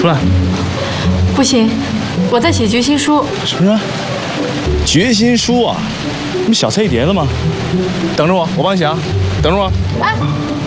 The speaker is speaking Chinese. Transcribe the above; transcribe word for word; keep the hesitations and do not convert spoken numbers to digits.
出来。 不行，我在写决心书。 什么？决心书啊？你不小菜一碟了吗？等着我，我帮你写啊。等着我。 哎。